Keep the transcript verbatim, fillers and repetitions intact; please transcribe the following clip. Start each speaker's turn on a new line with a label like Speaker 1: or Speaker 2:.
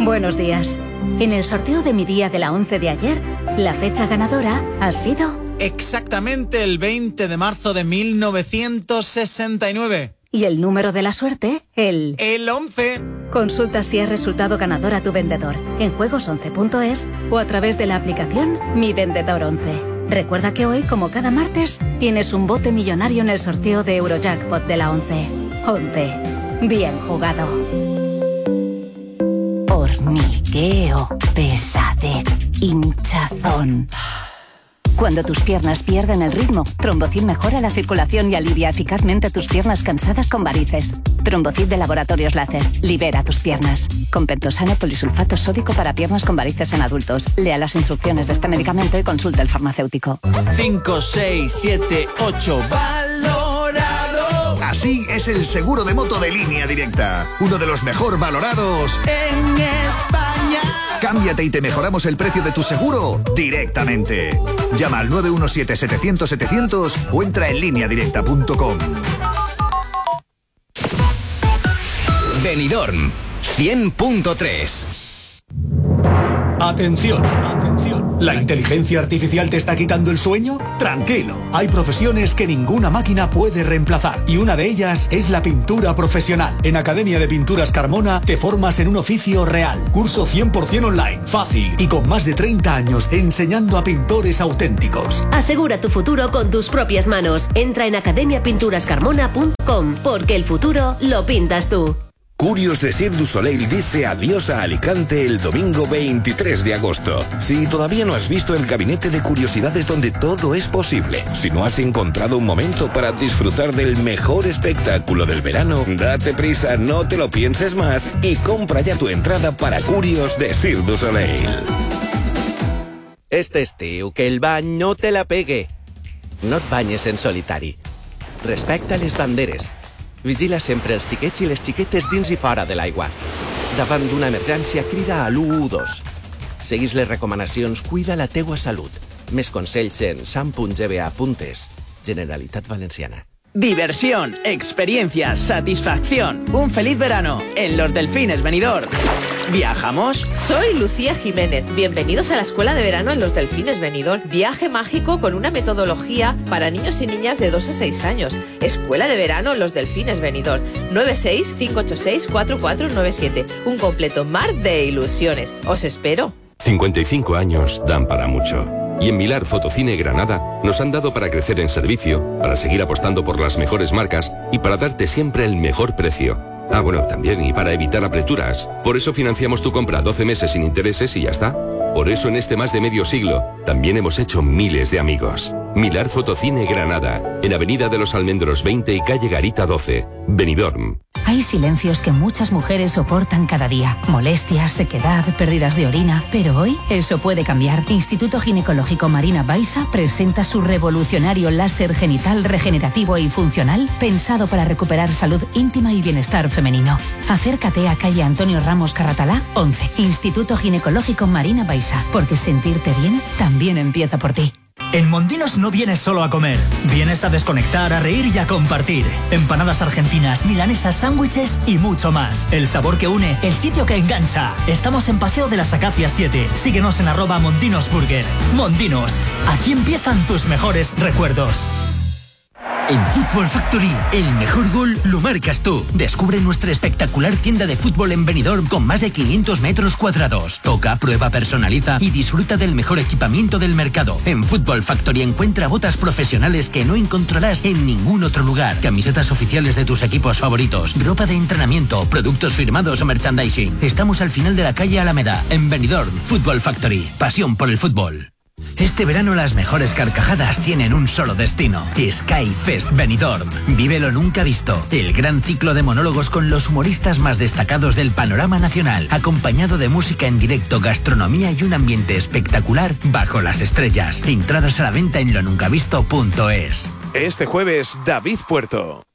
Speaker 1: Buenos días. En el sorteo de mi día de la once de ayer, la fecha ganadora ha sido...
Speaker 2: Exactamente el veinte de marzo de mil novecientos sesenta y nueve.
Speaker 1: Y el número de la suerte, el...
Speaker 2: El once.
Speaker 1: Consulta si has resultado ganador a tu vendedor en juegos once punto es o a través de la aplicación Mi Vendedor once. Recuerda que hoy, como cada martes, tienes un bote millonario en el sorteo de Eurojackpot de la once. once. Bien jugado.
Speaker 3: Hormigueo, pesadez, hinchazón. Cuando tus piernas pierden el ritmo, Trombocid mejora la circulación y alivia eficazmente tus piernas cansadas con varices. Trombocid de Laboratorios Láser. Libera tus piernas. Con pentosano polisulfato sódico para piernas con varices en adultos. Lea las instrucciones de este medicamento y consulte al farmacéutico.
Speaker 4: cinco, seis, siete, ocho. ¡Valorado!
Speaker 5: Así es el seguro de moto de Línea Directa. Uno de los mejor valorados
Speaker 4: en España.
Speaker 5: Cámbiate y te mejoramos el precio de tu seguro directamente. Llama al nueve uno siete, setecientos, setecientos o entra en línea directa punto com.
Speaker 6: Benidorm cien punto tres.
Speaker 7: Atención, atención. ¿La inteligencia artificial te está quitando el sueño? Tranquilo, hay profesiones que ninguna máquina puede reemplazar y una de ellas es la pintura profesional. En Academia de Pinturas Carmona te formas en un oficio real. Curso cien por ciento online, fácil y con más de treinta años enseñando a pintores auténticos.
Speaker 8: Asegura tu futuro con tus propias manos. Entra en academia pinturas carmona punto com porque el futuro lo pintas tú.
Speaker 6: Curios de Cirque du Soleil dice adiós a Alicante el domingo veintitrés de agosto. Si todavía no has visto el gabinete de curiosidades donde todo es posible, si no has encontrado un momento para disfrutar del mejor espectáculo del verano, date prisa, no te lo pienses más y compra ya tu entrada para Curios de Cirque du Soleil.
Speaker 4: Este estiu, que el bany no te la pegue. No et banyes en solitari. Respecta les banderes. Vigila sempre els xiquets i les xiquetes dins i fora de l'aigua. Davant d'una emergència, crida a l'u u dos. Seguís les recomanacions, cuida la teua salut. Més consells en sam punt ge be a punt es. Generalitat Valenciana.
Speaker 9: Diversión, experiencias, satisfacción. Un feliz verano en Los Delfines Benidorm. ¿Viajamos?
Speaker 10: Soy Lucía Jiménez. Bienvenidos a la Escuela de Verano en Los Delfines Benidorm. Viaje mágico con una metodología para niños y niñas de dos a seis años. Escuela de Verano en Los Delfines Benidorm. nueve seis cinco ocho seis cuatro cuatro nueve siete. Un completo mar de ilusiones. Os espero.
Speaker 11: cincuenta y cinco años dan para mucho. Y en Milar Fotocine Granada nos han dado para crecer en servicio, para seguir apostando por las mejores marcas y para darte siempre el mejor precio. Ah, bueno, también, y para evitar apreturas. Por eso financiamos tu compra doce meses sin intereses y ya está. Por eso en este más de medio siglo también hemos hecho miles de amigos. Milar Fotocine Granada, en Avenida de los Almendros veinte y Calle Garita doce, Benidorm.
Speaker 3: Hay silencios que muchas mujeres soportan cada día. Molestias, sequedad, pérdidas de orina. Pero hoy eso puede cambiar. Instituto Ginecológico Marina Baixa presenta su revolucionario láser genital regenerativo y funcional pensado para recuperar salud íntima y bienestar femenino. Acércate a calle Antonio Ramos Carratalá, once. Instituto Ginecológico Marina Baixa. Porque sentirte bien también empieza por ti.
Speaker 12: En Mondinos no vienes solo a comer, vienes a desconectar, a reír y a compartir. Empanadas argentinas, milanesas, sándwiches y mucho más. El sabor que une, el sitio que engancha. Estamos en Paseo de las Acacias siete. Síguenos en arroba Mondinos Burger. Mondinos, aquí empiezan tus mejores recuerdos.
Speaker 13: En Football Factory, el mejor gol lo marcas tú. Descubre nuestra espectacular tienda de fútbol en Benidorm con más de quinientos metros cuadrados. Toca, prueba, personaliza y disfruta del mejor equipamiento del mercado. En Football Factory encuentra botas profesionales que no encontrarás en ningún otro lugar. Camisetas oficiales de tus equipos favoritos, ropa de entrenamiento, productos firmados o merchandising. Estamos al final de la calle Alameda, en Benidorm. Football Factory, pasión por el fútbol. Este verano las mejores carcajadas tienen un solo destino. Sky Fest Benidorm. Vívelo nunca visto. El gran ciclo de monólogos con los humoristas más destacados del panorama nacional, acompañado de música en directo, gastronomía y un ambiente espectacular bajo las estrellas. Entradas a la venta en lo nunca visto punto es.
Speaker 14: Este jueves, David Puerto.